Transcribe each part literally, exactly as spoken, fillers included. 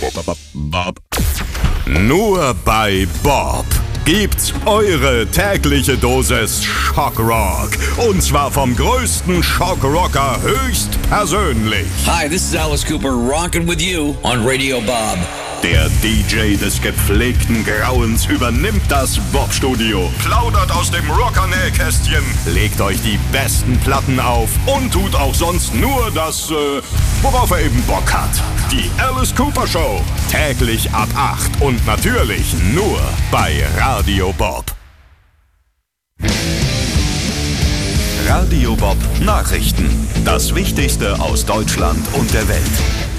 Bob. Nur bei Bob gibt's eure tägliche Dosis Schockrock. Und zwar vom größten Schockrocker höchstpersönlich. Hi, this is Alice Cooper, rockin' with you on Radio Bob. Der D J des gepflegten Grauens übernimmt das Bob-Studio, plaudert aus dem Rocker-Nähkästchen, legt euch die besten Platten auf und tut auch sonst nur das, äh, worauf er eben Bock hat. Die Alice Cooper Show, täglich ab acht und natürlich nur bei Radio Bob. Radio Bob Nachrichten. Das Wichtigste aus Deutschland und der Welt.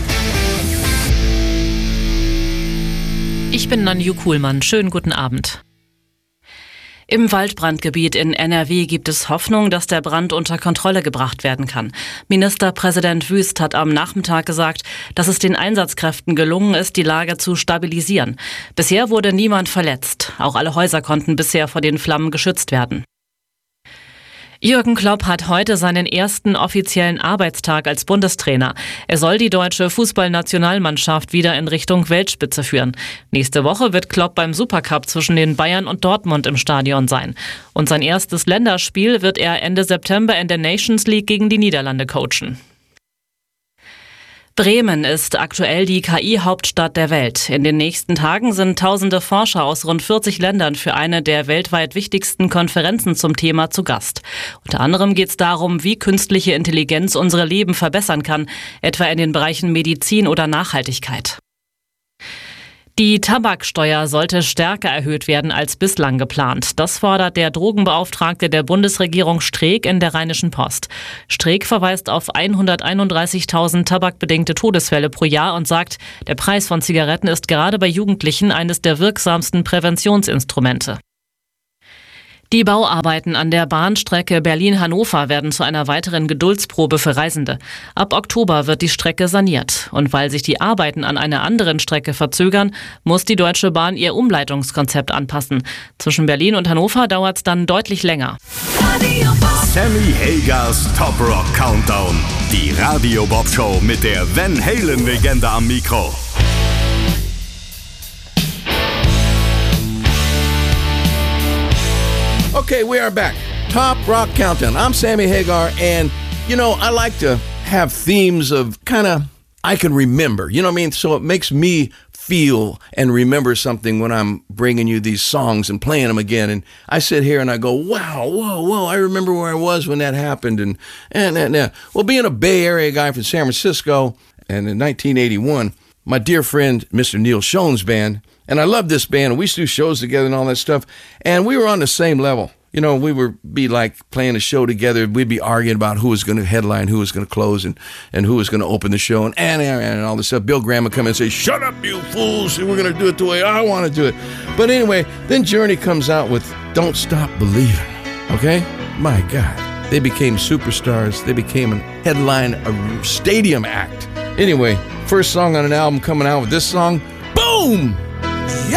Ich bin Nanju Kuhlmann. Schönen guten Abend. Im Waldbrandgebiet in N R W gibt es Hoffnung, dass der Brand unter Kontrolle gebracht werden kann. Ministerpräsident Wüst hat am Nachmittag gesagt, dass es den Einsatzkräften gelungen ist, die Lage zu stabilisieren. Bisher wurde niemand verletzt. Auch alle Häuser konnten bisher vor den Flammen geschützt werden. Jürgen Klopp hat heute seinen ersten offiziellen Arbeitstag als Bundestrainer. Er soll die deutsche Fußballnationalmannschaft wieder in Richtung Weltspitze führen. Nächste Woche wird Klopp beim Supercup zwischen den Bayern und Dortmund im Stadion sein. Und sein erstes Länderspiel wird er Ende September in der Nations League gegen die Niederlande coachen. Bremen ist aktuell die K I-Hauptstadt der Welt. In den nächsten Tagen sind tausende Forscher aus rund vierzig Ländern für eine der weltweit wichtigsten Konferenzen zum Thema zu Gast. Unter anderem geht es darum, wie künstliche Intelligenz unsere Leben verbessern kann, etwa in den Bereichen Medizin oder Nachhaltigkeit. Die Tabaksteuer sollte stärker erhöht werden als bislang geplant. Das fordert der Drogenbeauftragte der Bundesregierung Streeck in der Rheinischen Post. Streeck verweist auf hunderteinunddreißigtausend tabakbedingte Todesfälle pro Jahr und sagt, der Preis von Zigaretten ist gerade bei Jugendlichen eines der wirksamsten Präventionsinstrumente. Die Bauarbeiten an der Bahnstrecke Berlin-Hannover werden zu einer weiteren Geduldsprobe für Reisende. Ab Oktober wird die Strecke saniert. Und weil sich die Arbeiten an einer anderen Strecke verzögern, muss die Deutsche Bahn ihr Umleitungskonzept anpassen. Zwischen Berlin und Hannover dauert es dann deutlich länger. Sammy Hagers Top Rock Countdown. Die Radio Bob Show mit der Van Halen-Legende am Mikro. Okay, we are back. Top Rock Countdown. I'm Sammy Hagar, and, you know, I like to have themes of kind of, I can remember, you know what I mean? So it makes me feel and remember something when I'm bringing you these songs and playing them again. And I sit here and I go, wow, whoa, whoa, I remember where I was when that happened. And, and, and, and. Well, being a Bay Area guy from San Francisco, and in nineteen eighty-one, my dear friend, Mister Neil Schoen's band, and I love this band, and we used to do shows together and all that stuff, and we were on the same level. You know, we would be like playing a show together. We'd be arguing about who was going to headline, who was going to close, and, and who was going to open the show, and, and, and all this stuff. Bill Graham would come in and say, shut up, you fools. We're going to do it the way I want to do it. But anyway, then Journey comes out with Don't Stop Believing, okay? My God. They became superstars. They became a headline, a stadium act. Anyway, first song on an album coming out with this song, boom!